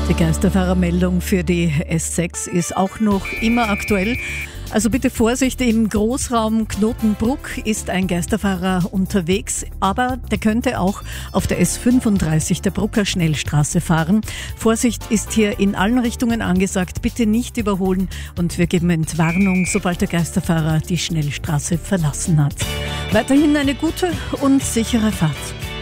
Die Geisterfahrermeldung für die S6 ist auch noch immer aktuell. Also bitte Vorsicht, im Großraum Knotenbruck ist ein Geisterfahrer unterwegs, aber der könnte auch auf der S35 der Brucker Schnellstraße fahren. Vorsicht ist hier in allen Richtungen angesagt, bitte nicht überholen und wir geben Entwarnung, sobald der Geisterfahrer die Schnellstraße verlassen hat. Weiterhin eine gute und sichere Fahrt.